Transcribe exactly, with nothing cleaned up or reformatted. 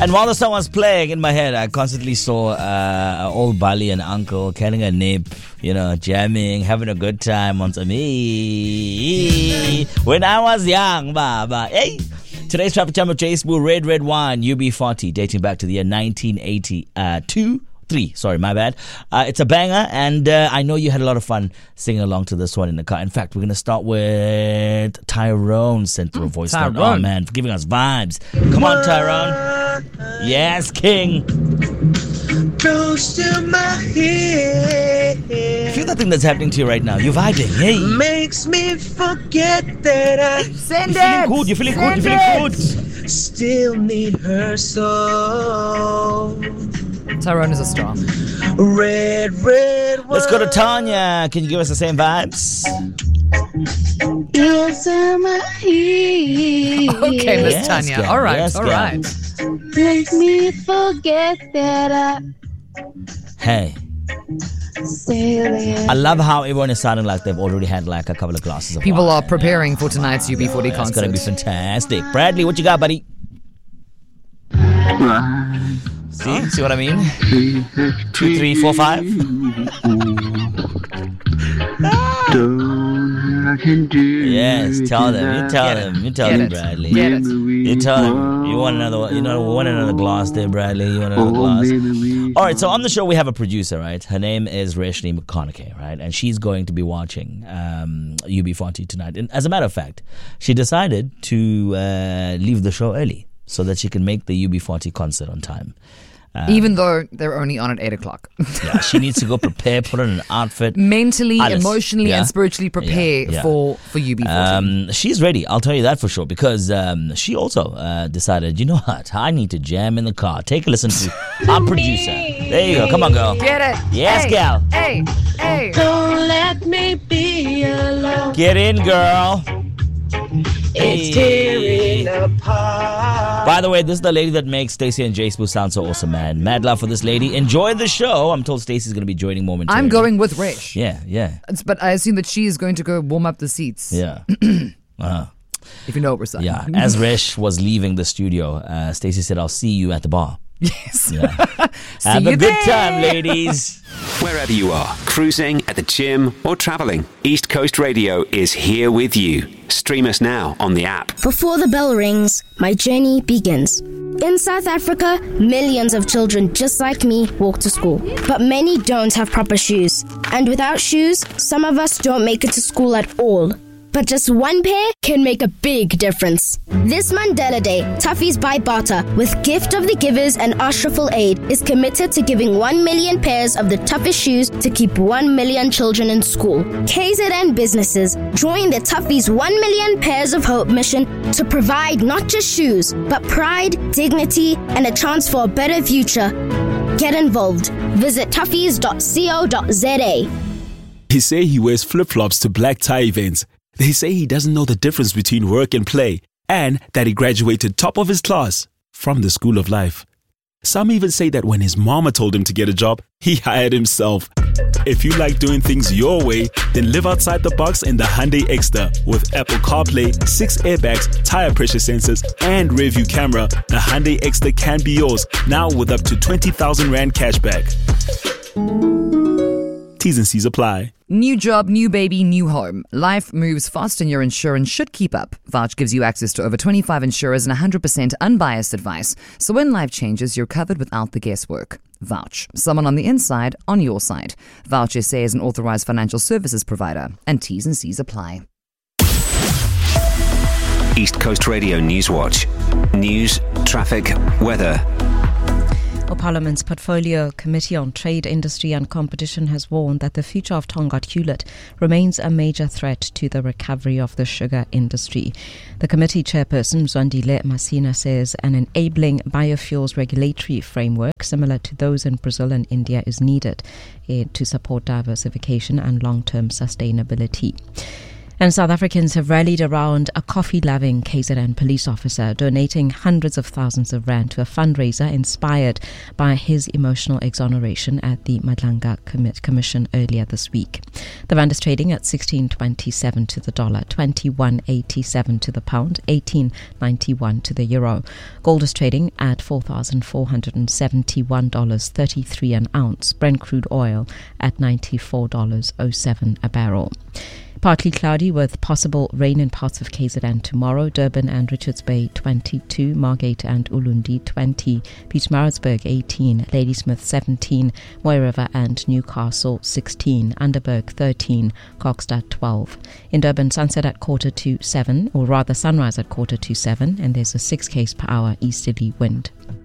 And while the song was playing in my head, I constantly saw uh, old Bali and uncle carrying a nip, you know, jamming, having a good time on some me. When I was young, baba. Hey. Today's traffic jam of J Smoo, Red Red Wine, U B forty, dating back to the year nineteen eighty-two. Three, sorry, my bad. Uh, it's a banger, and uh, I know you had a lot of fun singing along to this one in the car. In fact, we're going to start with Tyrone sent through a voice note. Oh, man, for giving us vibes. Come on, Tyrone. Yes, King. Close to my head. Feel that thing that's happening to you right now. You're vibing, hey. Makes me forget that I... Send You're it. feeling good, you're feeling Send good, you're feeling good. Still need her so. Tyrone is a star. Red, red wine. Let's go to Tanya. Can you give us the same vibes? Yes, I'm here. Okay, Miss Yes, Tanya. girl. All right, Yes, all girl. right. Make me forget that I Hey, still I love how everyone is sounding like they've already had like a couple of glasses of People wine. are preparing for tonight's U B forty It's concert. going to be fantastic. Bradley, what you got, buddy? See? See what I mean? Two, three, four, five. Yes, tell them. You tell them. You tell Get them, it. Bradley. Get it. You tell them. You want another. You know, want another glass there, Bradley. You want another glass. All right. So on the show we have a producer, right? Her name is Reshni McConaughey, right? And she's going to be watching um, U B forty tonight. And as a matter of fact, she decided to uh, leave the show early so that she can make the U B forty concert on time. Um, Even though they're only on at eight o'clock. yeah, she needs to go prepare, put on an outfit. Mentally, Alles. emotionally, Yeah. and spiritually prepare Yeah, yeah. for, for U B forty. Um, she's ready. I'll tell you that for sure, because um, she also uh, decided, you know what? I need to jam in the car. Take a listen to our producer. There you go. Come on, girl. Get it? Yes, hey, gal. Hey, hey. Don't let me be alone. Get in, girl. It's tearing apart. By the way, this is the lady that makes Stacey and J Smoo sound so awesome, man. Mad love for this lady. Enjoy the show. I'm told Stacey's going to be joining momentarily. I'm going with Resh. Yeah, yeah, It's- But I assume that she is going to go warm up the seats. yeah. uh-huh. If you know what we're saying. Yeah, as Resh was leaving the studio, uh, Stacey said, I'll see you at the bar. Yes. Yeah. Have you a good there. time, ladies. Wherever you are, cruising, at the gym, or traveling, East Coast Radio is here with you. Stream us now on the app. Before the bell rings, my journey begins. In South Africa, millions of children just like me walk to school. But many don't have proper shoes. And without shoes, some of us don't make it to school at all. But just one pair can make a big difference. This Mandela Day, Toughies by Barter, with Gift of the Givers and Ashraful Aid, is committed to giving one million pairs of the toughest shoes to keep one million children in school. K Z N businesses join the Toughies one million Pairs of Hope mission to provide not just shoes, but pride, dignity, and a chance for a better future. Get involved. Visit toughies dot co dot za. He say he wears flip-flops to black tie events. They say he doesn't know the difference between work and play, and that he graduated top of his class from the school of life. Some even say that when his mama told him to get a job, he hired himself. If you like doing things your way, then live outside the box in the Hyundai Exter. With Apple CarPlay, six airbags, tire pressure sensors, and rear view camera, the Hyundai Exter can be yours, now with up to twenty thousand rand cashback. T's and C's apply. New job, new baby, new home. Life moves fast and your insurance should keep up. Vouch gives you access to over twenty-five insurers and one hundred percent unbiased advice. So when life changes, you're covered without the guesswork. Vouch. Someone on the inside, on your side. Vouch S A is an authorized financial services provider. And T's and C's apply. East Coast Radio Newswatch. News, traffic, weather. Well, Parliament's Portfolio Committee on Trade, Industry and Competition has warned that the future of Tongaat Hewlett remains a major threat to the recovery of the sugar industry. The committee chairperson, Zwandile Masina, says an enabling biofuels regulatory framework similar to those in Brazil and India is needed to support diversification and long-term sustainability. And South Africans have rallied around a coffee-loving K Z N police officer, donating hundreds of thousands of rand to a fundraiser inspired by his emotional exoneration at the Madlanga Commission earlier this week. The rand is trading at sixteen twenty-seven to the dollar, twenty-one eighty-seven to the pound, eighteen ninety-one to the euro. Gold is trading at four thousand four hundred seventy-one dollars thirty-three an ounce. Brent crude oil at ninety-four dollars oh seven a barrel. Partly cloudy with possible rain in parts of K Z N tomorrow. Durban and Richards Bay twenty-two, Margate and Ulundi twenty, Pietermaritzburg eighteen, Ladysmith seventeen, Moy River and Newcastle sixteen, Underberg thirteen, Kokstad twelve. In Durban, sunset at quarter to seven, or rather sunrise at quarter to seven, and there's a six k's per hour easterly wind.